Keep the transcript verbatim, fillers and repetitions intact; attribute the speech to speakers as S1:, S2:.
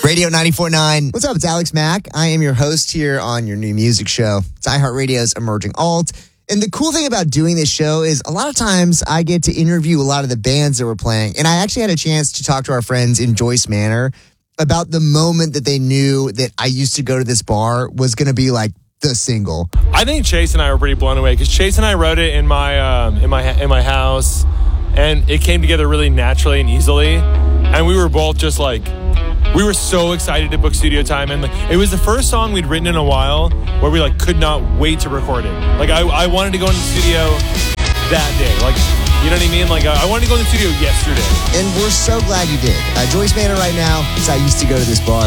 S1: Radio ninety-four point nine. What's up? It's Alex Mack. I am your host here on your new music show. It's iHeartRadio's Emerging Alt. And the cool thing about doing this show is a lot of times I get to interview a lot of the bands that we're playing. And I actually had a chance to talk to our friends in Joyce Manor about the moment that they knew that I Used to Go to This Bar was going to be like the single.
S2: I think Chase and I were pretty blown away because Chase and I wrote it in my um, in my in my house, and it came together really naturally and easily. And we were both just like, we were so excited to book studio time, and like, it was the first song we'd written in a while where we like could not wait to record it. Like I, I wanted to go in the studio that day. Like, you know what I mean? Like I wanted to go in the studio yesterday.
S1: And we're so glad you did. Uh, Joyce Manor right now. It's I Used to Go to This Bar.